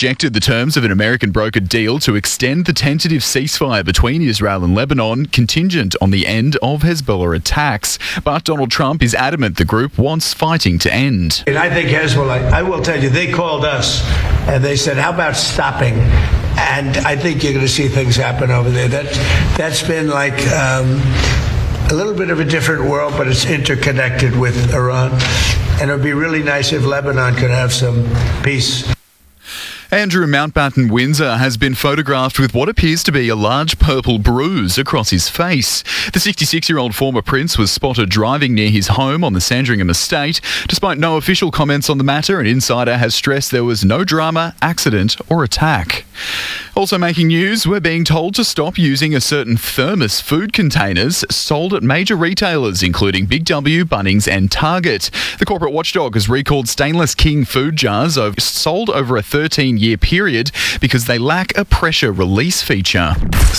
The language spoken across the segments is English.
rejected the terms of an American brokered deal to extend the tentative ceasefire between Israel and Lebanon, contingent on the end of Hezbollah attacks. But Donald Trump is adamant the group wants fighting to end. And I think Hezbollah, I will tell you, they called us and they said, how about stopping? And I think you're going to see things happen over there. That's been like a little bit of a different world, but it's interconnected with Iran. And it would be really nice if Lebanon could have some peace. Andrew Mountbatten Windsor has been photographed with what appears to be a large purple bruise across his face. The 66-year-old former prince was spotted driving near his home on the Sandringham estate. Despite no official comments on the matter, an insider has stressed there was no drama, accident or attack. Also making news, we're being told to stop using a certain thermos food containers sold at major retailers including Big W, Bunnings and Target. The corporate watchdog has recalled Stainless King food jars sold over a 13-year period because they lack a pressure release feature.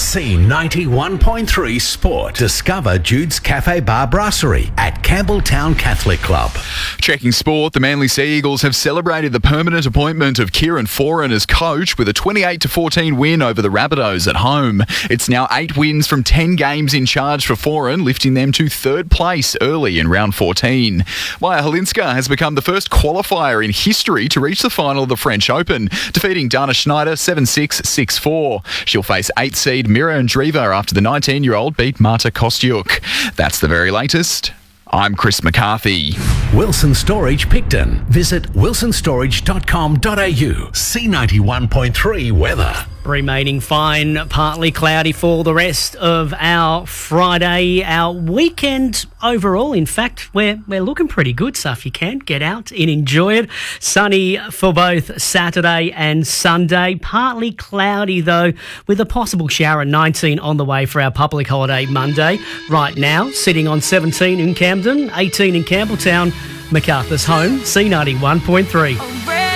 C91.3 Sport. Discover Jude's Cafe Bar Brasserie at Campbelltown Catholic Club. Checking sport, the Manly Sea Eagles have celebrated the permanent appointment of Kieran Foran as coach with a 28-14 win over the Rabbitohs at home. It's now 8 wins from 10 games in charge for Foran, lifting them to third place early in round 14. Maya Halinska has become the first qualifier in history to reach the final of the French Open, defeating Dana Schneider 7-6, 6-4. She'll face 8th seed Mira Andreeva after the 19-year-old beat Marta Kostyuk. That's the very latest. I'm Chris McCarthy. Wilson Storage Picton. Visit wilsonstorage.com.au. C91.3 weather. Remaining fine, partly cloudy for the rest of our Friday. Our weekend overall, in fact, we're looking pretty good, so if you can, get out and enjoy it. Sunny for both Saturday and Sunday. Partly cloudy, though, with a possible shower, 19 on the way for our public holiday Monday. Right now, sitting on 17 in Camden, 18 in Campbelltown, MacArthur's home, C91.3.